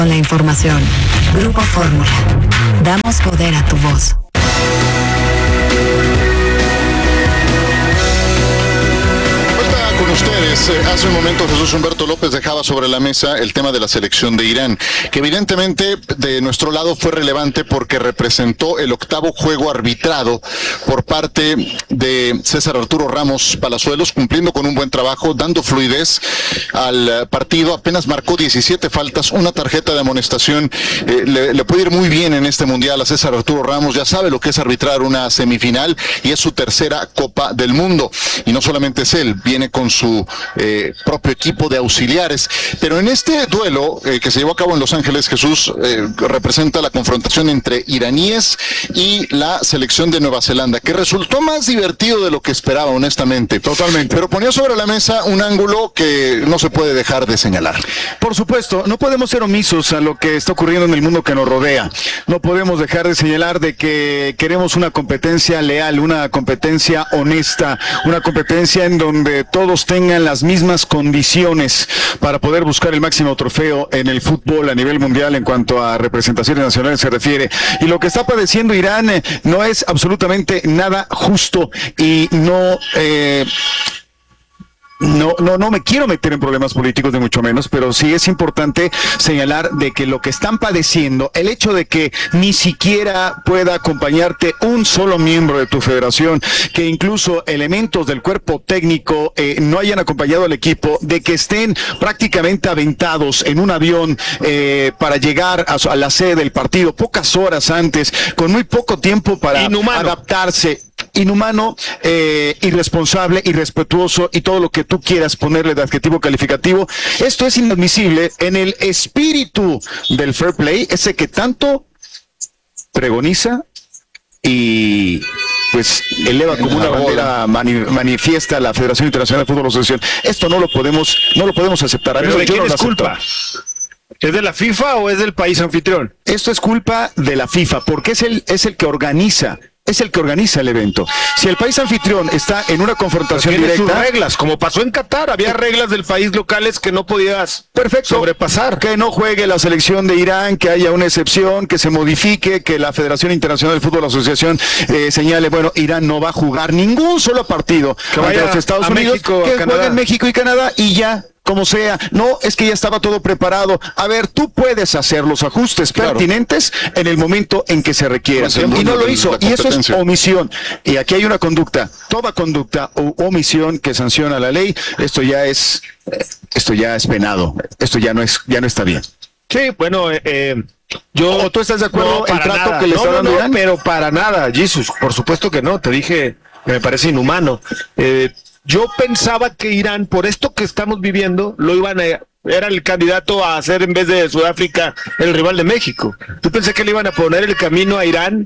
Con la información. Grupo Fórmula. Damos poder a tu voz. Con ustedes, hace un momento Jesús Humberto López dejaba sobre la mesa el tema de la selección de Irán, que evidentemente de nuestro lado fue relevante porque representó el octavo juego arbitrado por parte de César Arturo Ramos Palazuelos, cumpliendo con un buen trabajo, dando fluidez al partido. Apenas marcó 17 faltas, una tarjeta de amonestación. Le puede ir muy bien en este mundial a César Arturo Ramos, ya sabe lo que es arbitrar una semifinal y es su tercera Copa del Mundo. Y no solamente es él, viene con su propio equipo de auxiliares, pero en este duelo que se llevó a cabo en Los Ángeles, Jesús, representa la confrontación entre iraníes y la selección de Nueva Zelanda, que resultó más divertido de lo que esperaba, honestamente. Totalmente. Pero ponía sobre la mesa un ángulo que no se puede dejar de señalar. Por supuesto, no podemos ser omisos a lo que está ocurriendo en el mundo que nos rodea. No podemos dejar de señalar de que queremos una competencia leal, una competencia honesta, una competencia en donde todos tengan las mismas condiciones para poder buscar el máximo trofeo en el fútbol a nivel mundial en cuanto a representaciones nacionales se refiere. Y lo que está padeciendo Irán no es absolutamente nada justo y no me quiero meter en problemas políticos, de mucho menos, pero sí es importante señalar de que lo que están padeciendo, el hecho de que ni siquiera pueda acompañarte un solo miembro de tu federación, que incluso elementos del cuerpo técnico no hayan acompañado al equipo, de que estén prácticamente aventados en un avión para llegar a la sede del partido pocas horas antes, con muy poco tiempo para adaptarse. Inhumano, irresponsable, irrespetuoso y todo lo que tú quieras ponerle de adjetivo calificativo. Esto es inadmisible en el espíritu del fair play, ese que tanto pregoniza y pues eleva como una bandera manifiesta la Federación Internacional de Fútbol Asociación. Esto no lo podemos aceptar. ¿Pero de quién es culpa? ¿Es de la FIFA o es del país anfitrión? Esto es culpa de la FIFA, porque es el que organiza. Es el que organiza el evento. Si el país anfitrión está en una confrontación directa, sus reglas, como pasó en Qatar, había reglas del país locales que no podías sobrepasar. Que no juegue la selección de Irán, que haya una excepción, que se modifique, que la Federación Internacional del Fútbol Asociación señale, bueno, Irán no va a jugar ningún solo partido que vaya a los Estados Unidos, México, que juegue en México y Canadá y ya. Como sea, no, es que ya estaba todo preparado. A ver, tú puedes hacer los ajustes pertinentes en el momento en que se requiera. Y no lo hizo, y eso es omisión. Y aquí hay una conducta, toda conducta o omisión que sanciona la ley. Esto ya es penado. Esto ya no está bien. Sí, bueno, ¿O tú estás de acuerdo en el trato que le está dando Irán? Pero para nada, Jesús, por supuesto que no. Te dije que me parece inhumano. Yo pensaba que Irán, por esto que estamos viviendo, era el candidato a ser, en vez de Sudáfrica, el rival de México. Yo pensé que le iban a poner el camino a Irán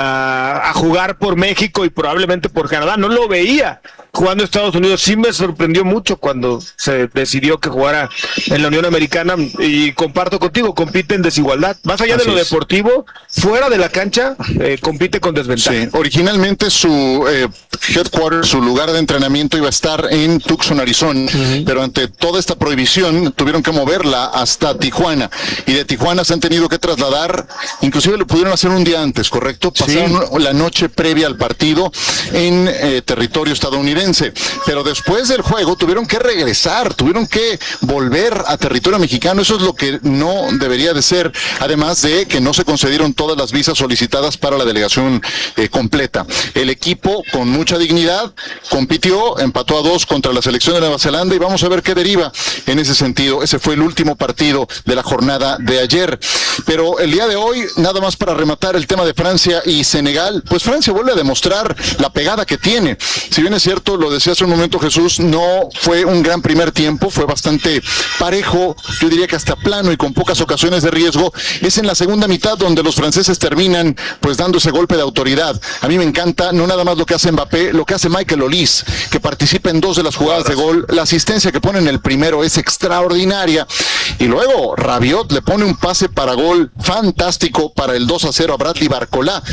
a jugar por México y probablemente por Canadá. No lo veía jugando Estados Unidos. Sí me sorprendió mucho cuando se decidió que jugara en la Unión Americana, y comparto contigo, compite en desigualdad. Más allá de lo deportivo, fuera de la cancha, compite con desventaja. Sí. Originalmente su headquarters, su lugar de entrenamiento iba a estar en Tucson, Arizona, pero ante toda esta prohibición tuvieron que moverla hasta Tijuana, y de Tijuana se han tenido que trasladar, inclusive lo pudieron hacer un día antes, ¿correcto? Pasaron la noche previa al partido en territorio estadounidense, pero después del juego tuvieron que regresar, tuvieron que volver a territorio mexicano. Eso es lo que no debería de ser, además de que no se concedieron todas las visas solicitadas para la delegación completa. El equipo, con mucha dignidad, compitió, empató a 2 contra la selección de Nueva Zelanda, y vamos a ver qué deriva en ese sentido. Ese fue el último partido de la jornada de ayer, pero el día de hoy, nada más para rematar el tema de Francia y Senegal, pues Francia vuelve a demostrar la pegada que tiene. Si bien es cierto, lo decía hace un momento Jesús, no fue un gran primer tiempo, fue bastante parejo, yo diría que hasta plano y con pocas ocasiones de riesgo. Es en la segunda mitad donde los franceses terminan pues dando ese golpe de autoridad. A mí me encanta no nada más lo que hace Mbappé, lo que hace Michael Olise, que participa en 2 de las jugadas de gol. La asistencia que pone en el primero es extraordinaria, y luego Rabiot le pone un pase para gol fantástico para el 2-0 a Bradley Barcola.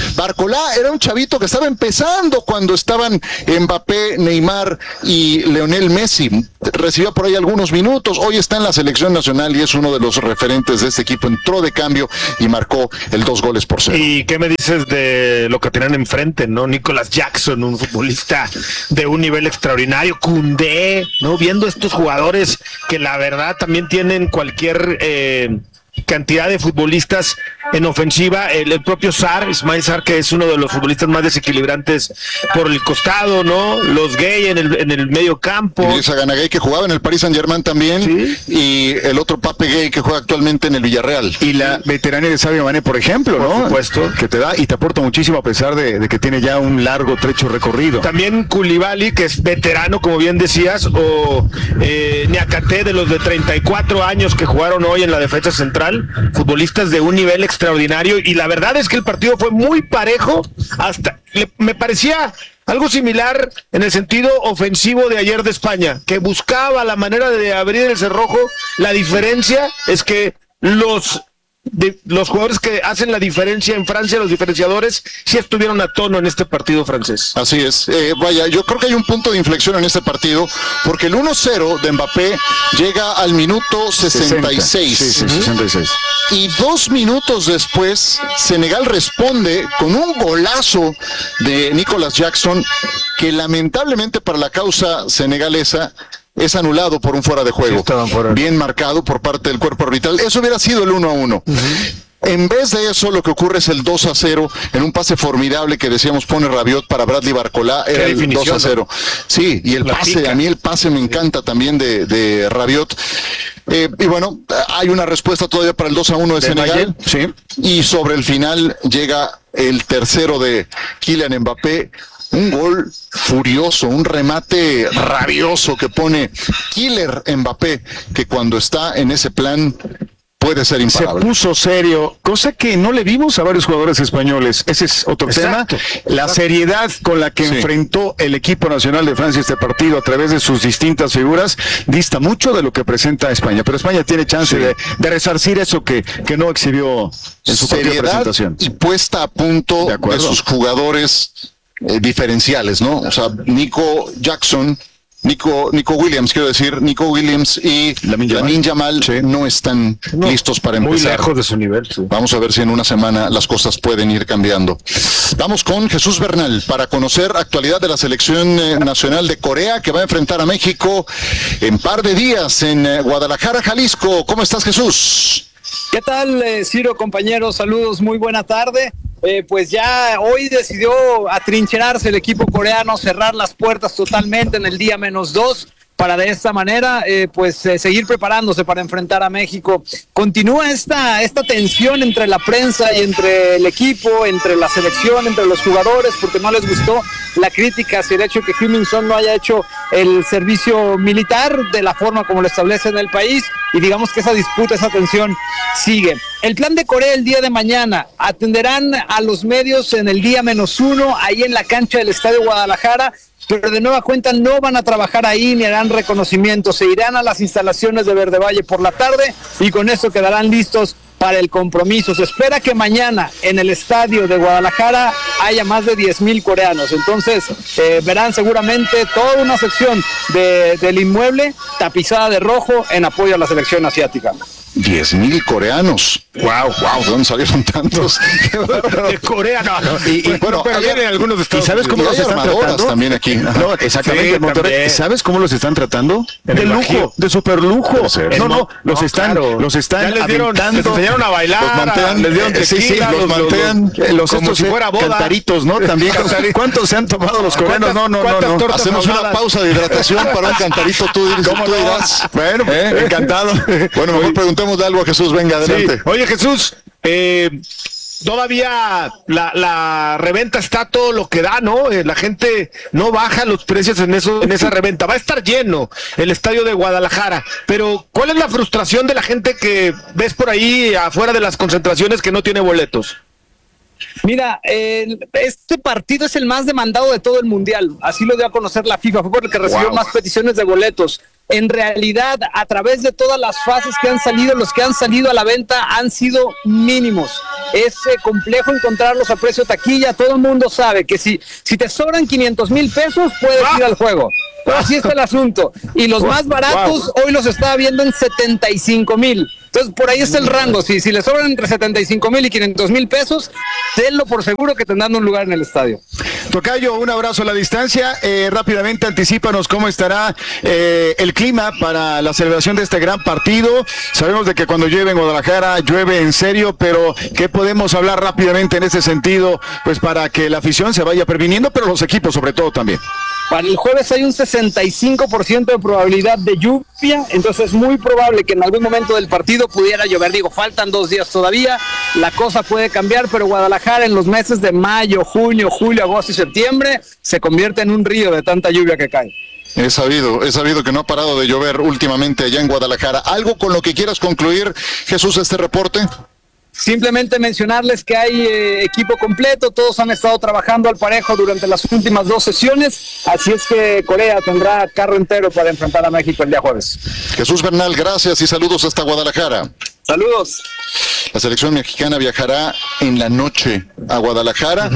Barcolá era un chavito que estaba empezando cuando estaban Mbappé, Neymar y Lionel Messi. Recibió por ahí algunos minutos, hoy está en la selección nacional y es uno de los referentes de este equipo. Entró de cambio y marcó el 2-0. ¿Y qué me dices de lo que tienen enfrente, no? Nicolas Jackson, un futbolista de un nivel extraordinario, Koundé, ¿no? Viendo estos jugadores que la verdad también tienen cualquier cantidad de futbolistas en ofensiva, el propio Ismail Sarr, que es uno de los futbolistas más desequilibrantes por el costado, ¿no? Los Gay en el medio campo. Idrissa Gana Gueye, que jugaba en el Paris Saint-Germain también, ¿sí? Y el otro Pape Gay, que juega actualmente en el Villarreal. Y la veteranía de Sadio Mané, por ejemplo, ¿no? Por supuesto. Que te da y te aporta muchísimo a pesar de que tiene ya un largo trecho recorrido. También Koulibaly, que es veterano, como bien decías, o Niakate, de los de 34 años que jugaron hoy en la defensa central, futbolistas de un nivel extraordinario, y la verdad es que el partido fue muy parejo, me parecía algo similar en el sentido ofensivo de ayer de España, que buscaba la manera de abrir el cerrojo. La diferencia es que los jugadores que hacen la diferencia en Francia, los diferenciadores, sí estuvieron a tono en este partido francés. Así es. Vaya, yo creo que hay un punto de inflexión en este partido, porque el 1-0 de Mbappé llega al minuto 66. Sí, 66. Y 2 minutos después, Senegal responde con un golazo de Nicolas Jackson, que lamentablemente para la causa senegalesa es anulado por un fuera de juego. Sí, bien marcado por parte del cuerpo arbitral. Eso hubiera sido el 1-1. En vez de eso, lo que ocurre es el 2-0 en un pase formidable que decíamos pone Rabiot para Bradley Barcolá. Era el 2-0. ¿No? Sí, y el pase, pica. A mí el pase me encanta también de Rabiot. Y bueno, hay una respuesta todavía para el 2-1 de Senegal. Sí. Y sobre el final llega el tercero de Kylian Mbappé. Un gol furioso, un remate rabioso que pone Killer Mbappé, que cuando está en ese plan puede ser imparable. Se puso serio, cosa que no le vimos a varios jugadores españoles. Ese es otro tema. La seriedad con la que enfrentó el equipo nacional de Francia este partido a través de sus distintas figuras dista mucho de lo que presenta España. Pero España tiene chance de resarcir eso que no exhibió en su partido de presentación. Y puesta a punto de sus jugadores diferenciales, ¿no? O sea, Nico Williams y Lamine Yamal no están listos para empezar. Muy lejos de su nivel. Sí. Vamos a ver si en una semana las cosas pueden ir cambiando. Vamos con Jesús Bernal para conocer actualidad de la selección nacional de Corea, que va a enfrentar a México en par de días en Guadalajara, Jalisco. ¿Cómo estás, Jesús? ¿Qué tal, Ciro, compañeros? Saludos, muy buena tarde. Pues ya hoy decidió atrincherarse el equipo coreano, cerrar las puertas totalmente en el día -2 para de esta manera seguir preparándose para enfrentar a México. Continúa esta tensión entre la prensa y entre el equipo, entre la selección, entre los jugadores, porque no les gustó la crítica hacia el hecho de que Heung-min Son no haya hecho el servicio militar de la forma como lo establece en el país, y digamos que esa disputa, esa tensión sigue. El plan de Corea el día de mañana: atenderán a los medios en el día -1 ahí en la cancha del Estadio Guadalajara, pero de nueva cuenta no van a trabajar ahí ni harán reconocimiento, se irán a las instalaciones de Verde Valle por la tarde y con eso quedarán listos para el compromiso. Se espera que mañana en el estadio de Guadalajara haya más de 10,000 coreanos, entonces verán seguramente toda una sección del inmueble tapizada de rojo en apoyo a la selección asiática. 10,000 coreanos. Wow, ¿de dónde salieron tantos? De Corea, no. Y bueno, vienen algunos de Estados ¿Y sabes cómo los están tratando? También aquí. No, exactamente, sí, Monterrey. ¿Sabes cómo los están tratando? De lujo, de super lujo. Los están ya les enseñaron a bailar, los mantean, les dieron tequila, los mantean, como si fuera boda. Cantaritos, ¿no? También. ¿Cuántos se han tomado los coreanos? No. Hacemos una pausa de hidratación para un cantarito, tú dirás. Bueno, encantado. Bueno, mejor preguntemos de algo a Jesús, venga, adelante. Sí. Oye, Jesús, todavía la reventa está todo lo que da, ¿no? La gente no baja los precios en esa reventa. Va a estar lleno el estadio de Guadalajara, pero ¿cuál es la frustración de la gente que ves por ahí afuera de las concentraciones que no tiene boletos? Mira, este partido es el más demandado de todo el mundial, así lo dio a conocer la FIFA, fue por el que recibió más peticiones de boletos. En realidad, a través de todas las fases que han salido, los que han salido a la venta han sido mínimos. es complejo encontrarlos a precio taquilla. Todo el mundo sabe que si te sobran 500,000 pesos, puedes ir al juego. Pero así está el asunto. Y los más baratos hoy los estaba viendo en 75,000. Entonces, por ahí está el rango. Si le sobran entre 75,000 y 500,000 pesos, tenlo por seguro que tendrán un lugar en el estadio. Tocayo, un abrazo a la distancia. Rápidamente, anticípanos cómo estará el clima para la celebración de este gran partido. Sabemos de que cuando llueve en Guadalajara, llueve en serio, pero ¿qué podemos hablar rápidamente en ese sentido? Pues para que la afición se vaya previniendo, pero los equipos sobre todo también. Para el jueves hay un 65% de probabilidad de lluvia, entonces es muy probable que en algún momento del partido pudiera llover. Digo, faltan 2 días todavía, la cosa puede cambiar, pero Guadalajara en los meses de mayo, junio, julio, agosto y septiembre se convierte en un río de tanta lluvia que cae. He sabido que no ha parado de llover últimamente allá en Guadalajara. ¿Algo con lo que quieras concluir, Jesús, este reporte? Simplemente mencionarles que hay equipo completo, todos han estado trabajando al parejo durante las últimas 2 sesiones, así es que Corea tendrá carro entero para enfrentar a México el día jueves. Jesús Bernal, gracias y saludos hasta Guadalajara. Saludos. La selección mexicana viajará en la noche a Guadalajara,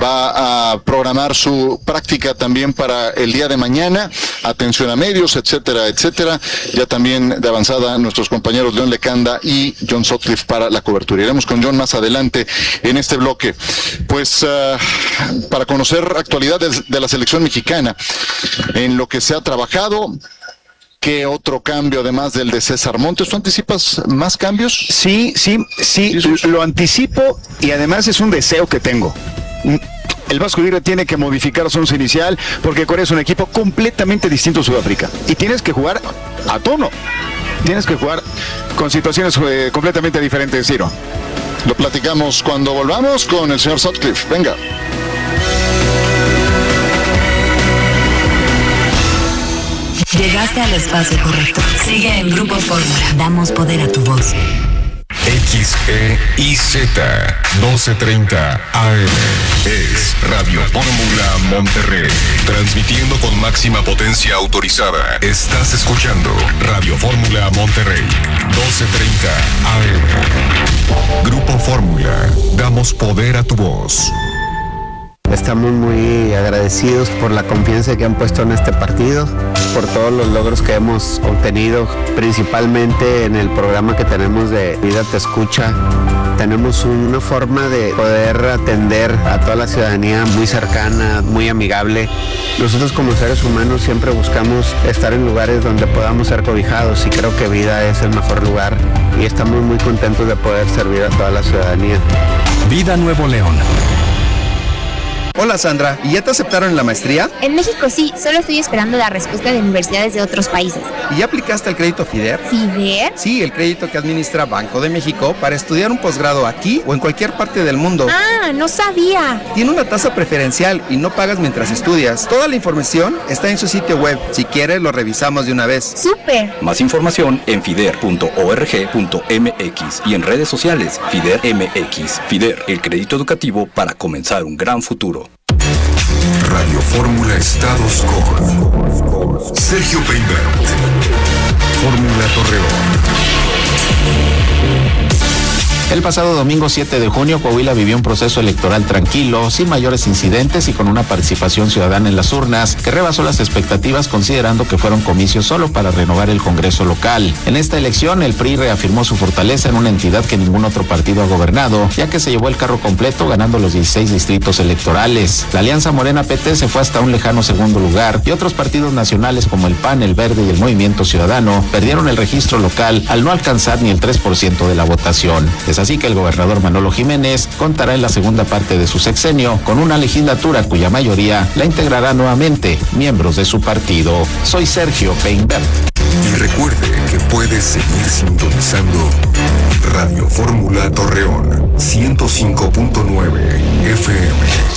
va a programar su práctica también para el día de mañana, atención a medios, etcétera, etcétera. Ya también de avanzada nuestros compañeros León Lecanda y John Sutcliffe para la cobertura. Iremos con John más adelante en este bloque. Pues para conocer actualidades de la selección mexicana, en lo que se ha trabajado. ¿Qué otro cambio además del de César Montes? ¿Tú anticipas más cambios? Sí, lo anticipo y además es un deseo que tengo. El Vasco Aguirre tiene que modificar su once inicial porque Corea es un equipo completamente distinto a Sudáfrica y tienes que jugar a tono. Tienes que jugar con situaciones completamente diferentes, Ciro. Lo platicamos cuando volvamos con el señor Sutcliffe. Venga. Llegaste al espacio correcto. Sigue en Grupo Fórmula. Damos poder a tu voz. XEIZ 1230 AM es Radio Fórmula Monterrey, transmitiendo con máxima potencia autorizada. Estás escuchando Radio Fórmula Monterrey 1230 AM. Grupo Fórmula, damos poder a tu voz. Estamos muy agradecidos por la confianza que han puesto en este partido, por todos los logros que hemos obtenido, principalmente en el programa que tenemos de Vida Te Escucha. Tenemos una forma de poder atender a toda la ciudadanía muy cercana, muy amigable. Nosotros como seres humanos siempre buscamos estar en lugares donde podamos ser cobijados y creo que Vida es el mejor lugar y estamos muy contentos de poder servir a toda la ciudadanía. Vida Nuevo León. Hola Sandra, ¿y ya te aceptaron en la maestría? En México sí, solo estoy esperando la respuesta de universidades de otros países. ¿Y ya aplicaste al crédito FIDER? ¿FIDER? Sí, el crédito que administra Banco de México para estudiar un posgrado aquí o en cualquier parte del mundo. Ah, no sabía. Tiene una tasa preferencial y no pagas mientras estudias. Toda la información está en su sitio web. Si quieres, lo revisamos de una vez. ¡Súper! Más información en fider.org.mx y en redes sociales FIDER MX. FIDER, el crédito educativo para comenzar un gran futuro. Radio Fórmula Estados con Sergio Peinbert. Fórmula Torreón. El pasado domingo 7 de junio, Coahuila vivió un proceso electoral tranquilo, sin mayores incidentes y con una participación ciudadana en las urnas que rebasó las expectativas considerando que fueron comicios solo para renovar el Congreso local. En esta elección, el PRI reafirmó su fortaleza en una entidad que ningún otro partido ha gobernado, ya que se llevó el carro completo ganando los 16 distritos electorales. La alianza Morena-PT se fue hasta un lejano segundo lugar y otros partidos nacionales como el PAN, el Verde y el Movimiento Ciudadano perdieron el registro local al no alcanzar ni el 3% de la votación. Es así que el gobernador Manolo Jiménez contará en la segunda parte de su sexenio con una legislatura cuya mayoría la integrará nuevamente miembros de su partido. Soy Sergio Peinbert. Y recuerde que puede seguir sintonizando Radio Fórmula Torreón 105.9 FM.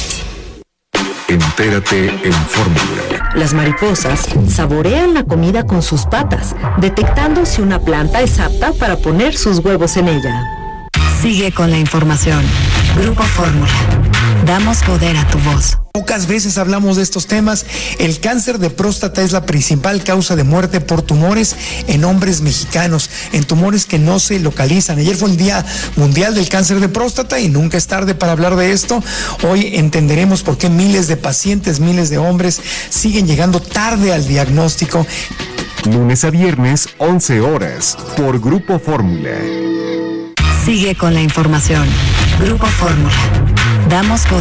Entérate en Fórmula. Las mariposas saborean la comida con sus patas, detectando si una planta es apta para poner sus huevos en ella. Sigue con la información. Grupo Fórmula. Damos poder a tu voz. Pocas veces hablamos de estos temas. El cáncer de próstata es la principal causa de muerte por tumores en hombres mexicanos, en tumores que no se localizan. Ayer fue el Día Mundial del Cáncer de Próstata y nunca es tarde para hablar de esto. Hoy entenderemos por qué miles de pacientes, miles de hombres siguen llegando tarde al diagnóstico. Lunes a viernes, 11 horas, por Grupo Fórmula. Sigue con la información. Grupo Fórmula. Damos poder.